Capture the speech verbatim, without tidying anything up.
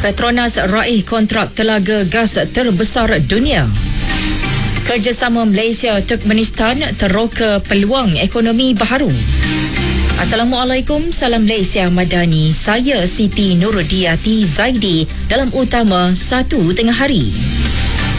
Petronas raih kontrak telaga gas terbesar dunia. Kerjasama Malaysia-Turkmenistan teroka peluang ekonomi baharu. Assalamualaikum, salam Malaysia Madani. Saya Siti Nurdiati Zaidi dalam utama satu tengah hari.